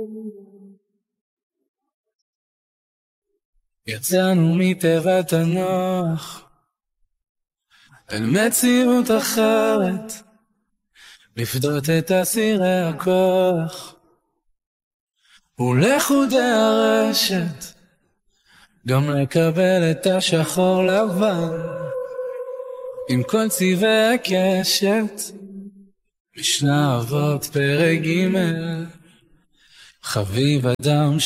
יצאנו מתיבת הנוח אל מציאות אחרת, לפדות את אסירי הכוח ולחודי הרשת, גם לקבל את השחור לבן עם כל צבעי הקשת. משנה אבות פרק ג' חביב אדם